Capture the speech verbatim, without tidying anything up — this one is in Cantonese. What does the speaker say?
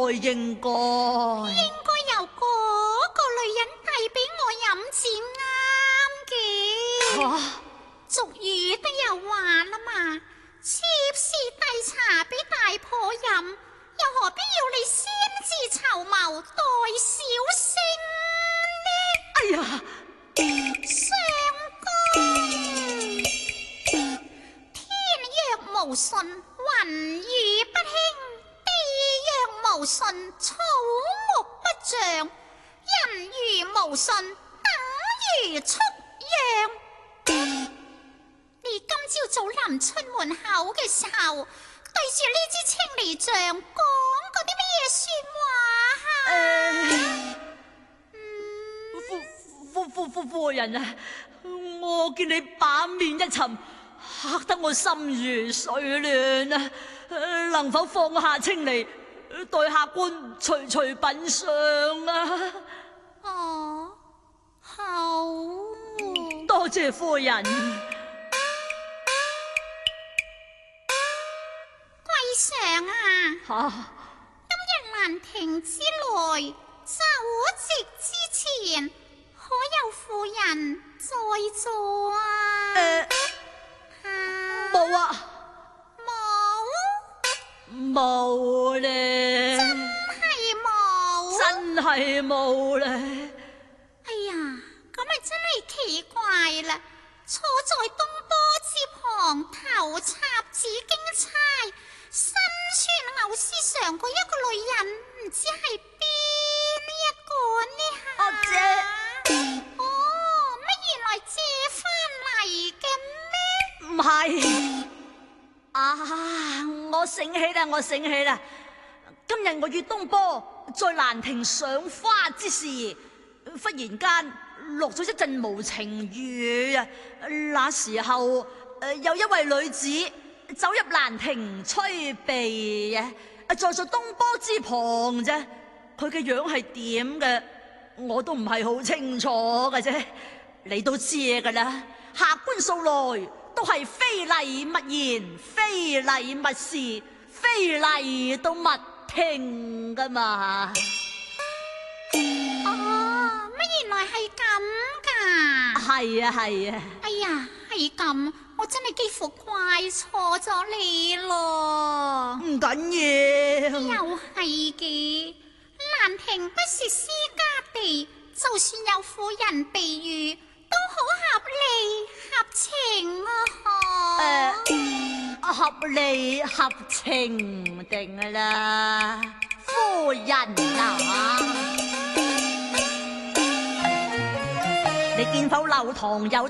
應該應該由嗰個女人遞俾我飲至啱嘅。 吓， 俗語都有話啦嘛，妾侍遞茶俾大婆飲，又何必要你先自籌謀代小生呢？ 哎呀， 相公，天若無信，雲雨不興；地若無信，草木不長；人如無信，等於畜羊。你今朝早臨出門口嘅時候，對住呢支青梨杖講過啲乜嘢說話啊？ 夫夫夫夫夫人啊，我見你版面一沉，嚇得我心如水亂啊！能否放下青梨，待下官隨隨品嘗啊？ 哦，好， 多謝夫人。 貴上啊！ 吓， 今日蘭亭之內，酒席之前，可有婦人在座啊？ 誒，冇啊， 冇， 冇咧， 係冇。 真係冇咧。 哎呀，咁咪真係奇怪啦！坐在東坡之旁，頭插紫荊釵，身穿藕絲上嗰一個女人，唔知係邊一個呢？ 阿姐。 哦，乜原來借翻嚟嘅咩？ 唔係啊！我醒起啦，我醒起啦！今日我與東坡在蘭亭賞花之時，忽然間落咗一陣無情雨啊！那時候誒，有一位女子走入蘭亭吹鼻啊，在在東坡之旁啫。佢嘅樣係點嘅，我都唔係好清楚嘅啫。你都知㗎啦，下官素來都係非禮勿言，非禮勿視，非禮都勿聽噶嘛。 哦，乜原來係咁噶？ 係啊係啊。 哎呀，係咁，我真係幾乎怪錯咗你咯。 唔緊要。 又係嘅，蘭亭不是私家地，就算有婦人避雨，都好合理合情啊！ 誒、呃，合理合情定啦，夫人啊，你見否樓堂有